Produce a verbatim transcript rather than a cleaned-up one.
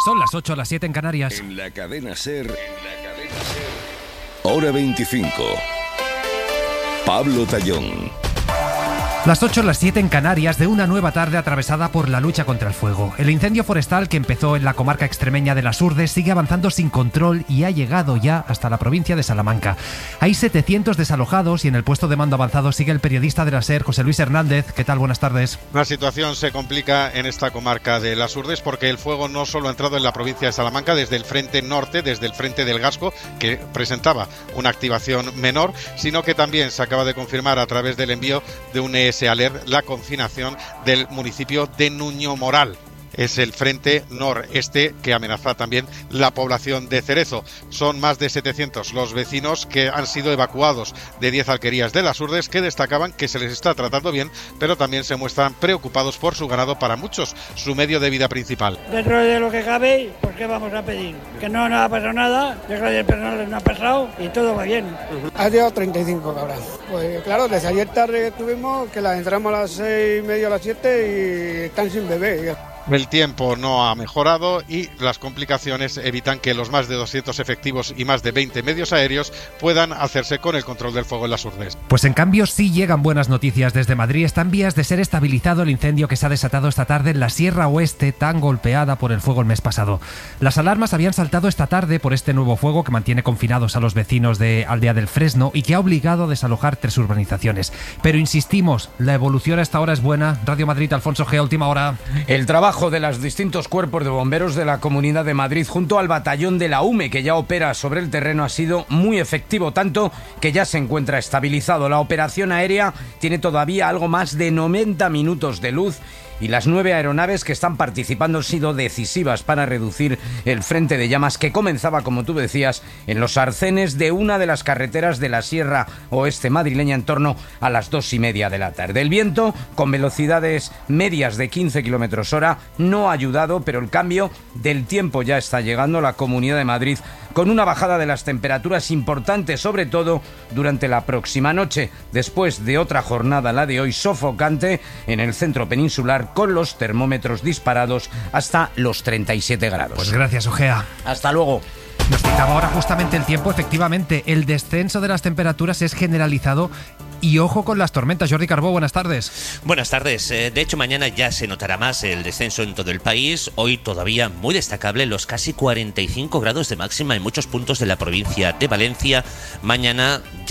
Son las ocho, las siete en Canarias. En la cadena SER, en la cadena SER, hora veinticinco. Pablo Tallón. Las ocho, las siete en Canarias, de una nueva tarde atravesada por la lucha contra el fuego. El incendio forestal que empezó en la comarca extremeña de las Urdes sigue avanzando sin control y ha llegado ya hasta la provincia de Salamanca. Hay setecientos desalojados y en el puesto de mando avanzado sigue el periodista de la SER, José Luis Hernández. ¿Qué tal? Buenas tardes. La situación se complica en esta comarca de las Urdes porque el fuego no solo ha entrado en la provincia de Salamanca desde el frente norte, desde el frente del Gasco, que presentaba una activación menor, sino que también se acaba de confirmar a través del envío de un E S Alert la confinación del municipio de Nuño Moral. Es el frente noreste que amenaza también la población de Cerezo. Son más de setecientos los vecinos que han sido evacuados de diez alquerías de las Urdes, que destacaban que se les está tratando bien, pero también se muestran preocupados por su ganado, para muchos su medio de vida principal. Dentro de lo que cabe, ¿por qué vamos a pedir? Que no nos ha pasado nada, que el personal no ha pasado y todo va bien. Ha llegado treinta y cinco cabras. Pues claro, desde ayer tarde estuvimos, que las entramos a las seis y media, a las siete y están sin bebé. El tiempo no ha mejorado y las complicaciones evitan que los más de doscientos efectivos y más de veinte medios aéreos puedan hacerse con el control del fuego en las Urdes. Pues en cambio sí llegan buenas noticias desde Madrid. Está en vías de ser estabilizado el incendio que se ha desatado esta tarde en la Sierra Oeste, tan golpeada por el fuego el mes pasado. Las alarmas habían saltado esta tarde por este nuevo fuego que mantiene confinados a los vecinos de Aldea del Fresno y que ha obligado a desalojar tres urbanizaciones. Pero insistimos, la evolución hasta ahora es buena. Radio Madrid, Alfonso G, última hora. El trabajo de los distintos cuerpos de bomberos de la Comunidad de Madrid junto al batallón de la U M E, que ya opera sobre el terreno, ha sido muy efectivo, tanto que ya se encuentra estabilizado. La operación aérea tiene todavía algo más de noventa minutos de luz y las nueve aeronaves que están participando han sido decisivas para reducir el frente de llamas que comenzaba, como tú decías, en los arcenes de una de las carreteras de la Sierra Oeste madrileña en torno a las dos y media de la tarde. El viento, con velocidades medias de quince kilómetros hora, no ha ayudado, pero el cambio del tiempo ya está llegando a la Comunidad de Madrid, con una bajada de las temperaturas importante, sobre todo durante la próxima noche, después de otra jornada, la de hoy, sofocante en el centro peninsular, con los termómetros disparados hasta los treinta y siete grados. Pues gracias, Ojea. Hasta luego. Nos citaba ahora justamente el tiempo. Efectivamente, el descenso de las temperaturas es generalizado. Y ojo con las tormentas. Jordi Carbó, buenas tardes. Buenas tardes. De hecho, mañana ya se notará más el descenso en todo el país. Hoy todavía muy destacable los casi cuarenta y cinco grados de máxima en muchos puntos de la provincia de Valencia. Mañana ya